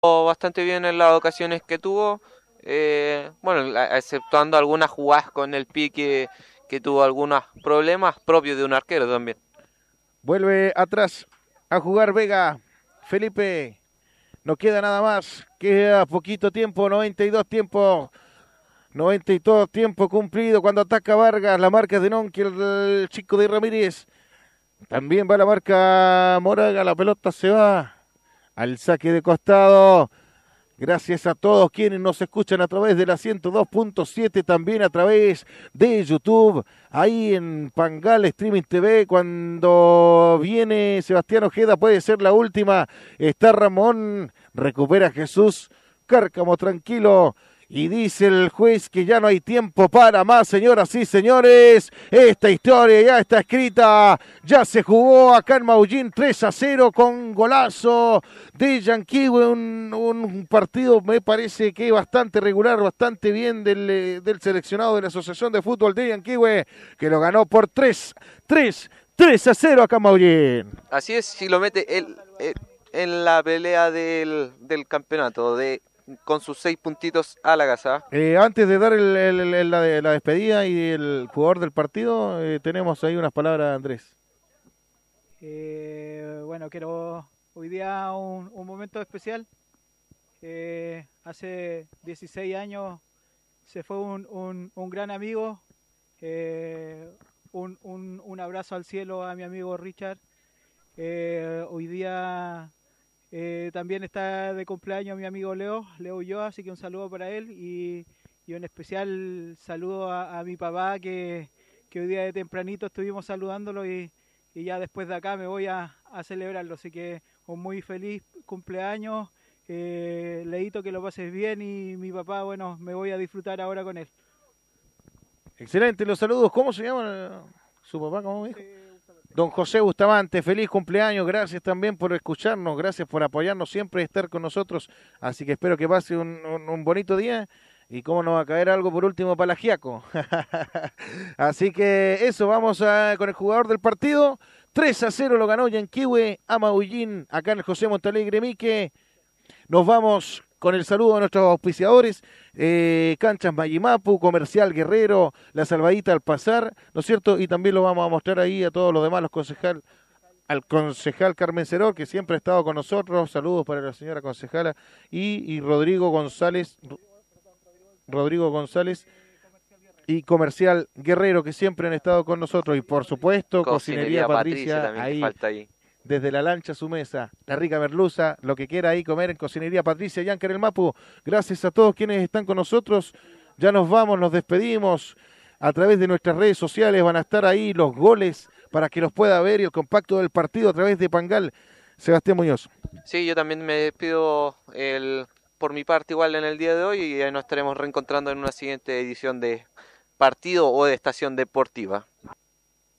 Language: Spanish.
bastante bien en las ocasiones que tuvo. Bueno, exceptuando algunas jugadas con el pique que tuvo algunos problemas propios de un arquero también. Vuelve atrás a jugar Vega. Felipe, no queda nada más. Queda poquito tiempo, 92 tiempo. 92 tiempo cumplido cuando ataca Vargas. La marca de Nonque, el chico de Ramírez. También va la marca Moraga. La pelota se va al saque de costado. Gracias a todos quienes nos escuchan a través de la 102.7, también a través de YouTube, ahí en Pangal Streaming TV. Cuando viene Sebastián Ojeda puede ser la última. Está Ramón, recupera Jesús, Cárcamo tranquilo. Y dice el juez que ya no hay tiempo para más, señoras y señores. Esta historia ya está escrita. Ya se jugó acá en Maullín 3-0 con golazo de Yanquiwe. Un partido me parece que bastante regular, bastante bien del seleccionado de la Asociación de Fútbol de Yanquiwe, que lo ganó por 3-0 acá en Maullín. Así es, si lo mete él en la pelea del campeonato, con sus 6 puntitos a la casa. Antes de dar la despedida y el jugador del partido, tenemos ahí unas palabras, Andrés. Bueno, quiero hoy día un momento especial. Hace 16 años se fue un gran amigo. Un abrazo al cielo a mi amigo Richard. Hoy día también está de cumpleaños mi amigo Leo Ulloa, así que un saludo para él y un especial saludo a mi papá que hoy día de tempranito estuvimos saludándolo y ya después de acá me voy a celebrarlo, así que un muy feliz cumpleaños, Leito, que lo pases bien y mi papá, bueno, me voy a disfrutar ahora con él. Excelente, los saludos. ¿Cómo se llama su papá? ¿Cómo me dijo? Don José Bustamante, feliz cumpleaños, gracias también por escucharnos, gracias por apoyarnos siempre y estar con nosotros, así que espero que pase un bonito día y cómo nos va a caer algo por último para la Giaco. Así que eso, con el jugador del partido, 3-0 lo ganó Yanquiwe a Maullín, acá en el José Montalegre Mique. Nos vamos con el saludo de nuestros auspiciadores, Canchas Mayimapu, Comercial Guerrero, La Salvadita al pasar, ¿no es cierto? Y también lo vamos a mostrar ahí a todos los demás, al concejal Carmen Cerón, que siempre ha estado con nosotros, saludos para la señora concejala, y Rodrigo González y Comercial Guerrero, que siempre han estado con nosotros, y por supuesto, Cocinería Patricia, también que ahí falta ahí. desde la lancha a su mesa, la rica merluza, lo que quiera ahí comer en Cocinería Patricia, Yanca en el Mapu. Gracias a todos quienes están con nosotros. Ya nos vamos, nos despedimos. A través de nuestras redes sociales van a estar ahí los goles para que los pueda ver y el compacto del partido a través de Pangal. Sebastián Muñoz. Sí, yo también me despido por mi parte igual en el día de hoy y ahí nos estaremos reencontrando en una siguiente edición de partido o de estación deportiva.